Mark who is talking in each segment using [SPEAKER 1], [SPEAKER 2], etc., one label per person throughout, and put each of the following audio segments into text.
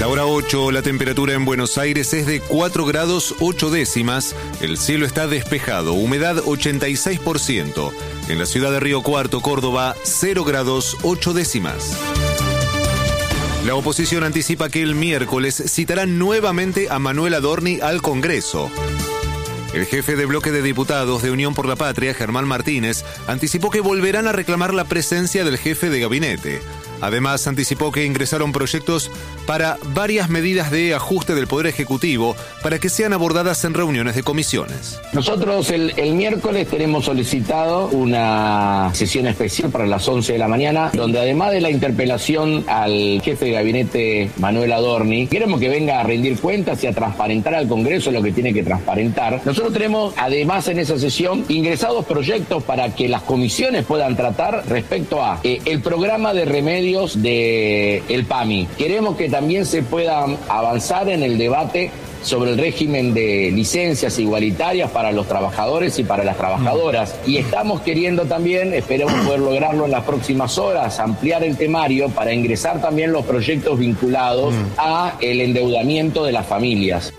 [SPEAKER 1] La hora 8, la temperatura en Buenos Aires es de 4 grados 8 décimas. El cielo está despejado, humedad 86%. En la ciudad de Río Cuarto, Córdoba, 0 grados 8 décimas. La oposición anticipa que el miércoles citarán nuevamente a Manuel Adorni al Congreso. El jefe de bloque de diputados de Unión por la Patria, Germán Martínez, anticipó que volverán a reclamar la presencia del jefe de gabinete. Además, anticipó que ingresaron proyectos para varias medidas de ajuste del Poder Ejecutivo para que sean abordadas en reuniones de comisiones.
[SPEAKER 2] Nosotros el miércoles tenemos solicitado una sesión especial para las 11 de la mañana, donde además de la interpelación al jefe de gabinete Manuel Adorni, queremos que venga a rendir cuentas y a transparentar al Congreso lo que tiene que transparentar. Nosotros tenemos además en esa sesión ingresados proyectos para que las comisiones puedan tratar respecto a el programa de remedios de el PAMI. Queremos que también se pueda avanzar en el debate sobre el régimen de licencias igualitarias para los trabajadores y para las trabajadoras. Y estamos queriendo también, esperemos poder lograrlo en las próximas horas, ampliar el temario para ingresar también los proyectos vinculados a el endeudamiento de las familias.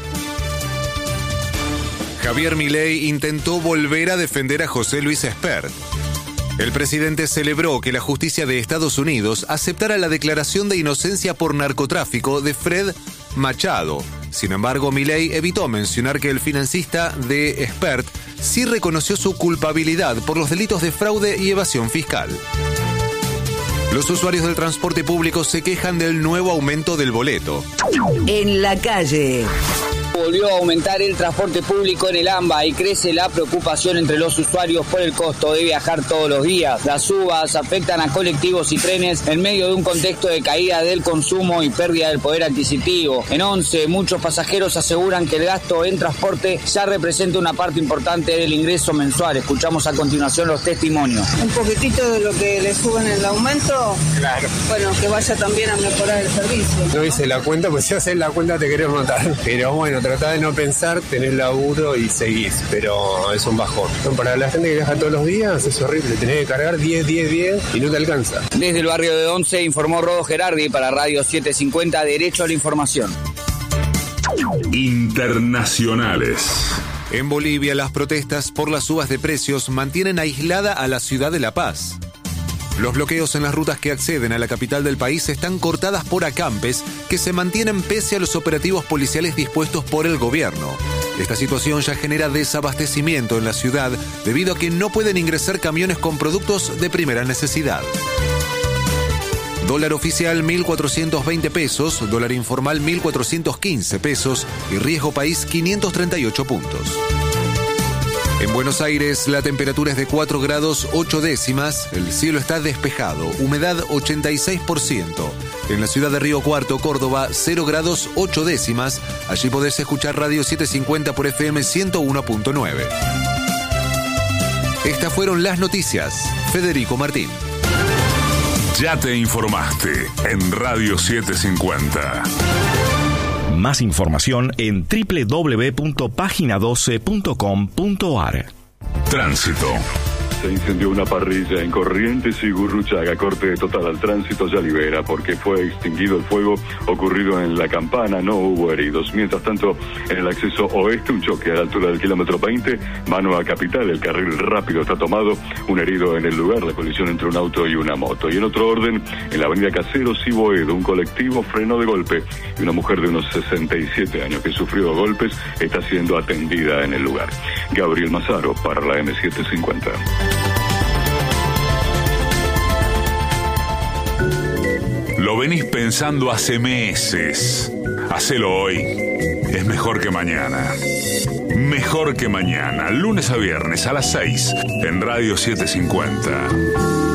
[SPEAKER 1] Javier Milei intentó volver a defender a José Luis Espert. El presidente celebró que la justicia de Estados Unidos aceptara la declaración de inocencia por narcotráfico de Fred Machado. Sin embargo, Milei evitó mencionar que el financista de Espert sí reconoció su culpabilidad por los delitos de fraude y evasión fiscal. Los usuarios del transporte público se quejan del nuevo aumento del boleto.
[SPEAKER 3] En la calle.
[SPEAKER 4] Volvió a aumentar el transporte público en el AMBA y crece la preocupación entre los usuarios por el costo de viajar todos los días. Las subas afectan a colectivos y trenes en medio de un contexto de caída del consumo y pérdida del poder adquisitivo. En 11, muchos pasajeros aseguran que el gasto en transporte ya representa una parte importante del ingreso mensual. Escuchamos a continuación los testimonios.
[SPEAKER 5] Un poquitito de lo que le suben el aumento,
[SPEAKER 6] claro.
[SPEAKER 5] Bueno, que vaya también a mejorar el servicio.
[SPEAKER 6] No hice la cuenta, pues si haces la cuenta te querés matar. Pero bueno, tratá de no pensar, tenés laburo y seguís, pero es un bajón. Para la gente que viaja todos los días es horrible, tenés que cargar 10 y no te alcanza.
[SPEAKER 4] Desde el barrio de Once informó Rodo Gerardi para Radio 750 Derecho a la Información.
[SPEAKER 7] Internacionales.
[SPEAKER 1] En Bolivia, las protestas por las subas de precios mantienen aislada a la ciudad de La Paz. Los bloqueos en las rutas que acceden a la capital del país están cortadas por acampes que se mantienen pese a los operativos policiales dispuestos por el gobierno. Esta situación ya genera desabastecimiento en la ciudad debido a que no pueden ingresar camiones con productos de primera necesidad. Dólar oficial 1.420 pesos, dólar informal 1.415 pesos y riesgo país 538 puntos. En Buenos Aires, la temperatura es de 4 grados 8 décimas, el cielo está despejado, humedad 86%. En la ciudad de Río Cuarto, Córdoba, 0 grados 8 décimas. Allí podés escuchar Radio 750 por FM 101.9. Estas fueron las noticias. Federico Martín.
[SPEAKER 7] Ya te informaste en Radio 750.
[SPEAKER 8] Más información en www.pagina12.com.ar.
[SPEAKER 7] Tránsito.
[SPEAKER 9] Se incendió una parrilla en Corrientes y Gurruchaga. Corte total al tránsito ya libera porque fue extinguido el fuego ocurrido en La Campana. No hubo heridos. Mientras tanto, en el acceso oeste, un choque a la altura del kilómetro 20, mano a Capital. El carril rápido está tomado. Un herido en el lugar, la colisión entre un auto y una moto. Y en otro orden, en la avenida Caseros y Boedo, un colectivo frenó de golpe y una mujer de unos 67 años que sufrió golpes está siendo atendida en el lugar. Gabriel Mazaro para la M750.
[SPEAKER 7] Lo venís pensando hace meses. Hacelo hoy. Es mejor que mañana. Mejor que mañana. Lunes a viernes a las 6 en Radio 750.